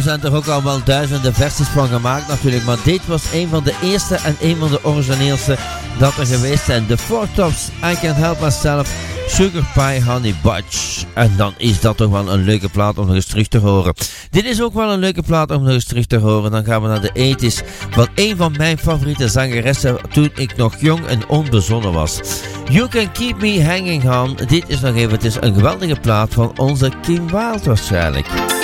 Er zijn er ook al wel duizenden versies van gemaakt natuurlijk, maar dit was een van de eerste en een van de origineelste dat er geweest zijn. The Four Tops, I Can't Help Myself, Sugar Pie Honey Bunch. En dan is dat toch wel een leuke plaat om nog eens terug te horen. Dit is ook wel een leuke plaat om nog eens terug te horen. Dan gaan we naar de 80's, van een van mijn favoriete zangeressen toen ik nog jong en onbezonnen was. You Can Keep Me Hanging On. Dit is nog even, het is een geweldige plaat van onze Kim Wilde waarschijnlijk.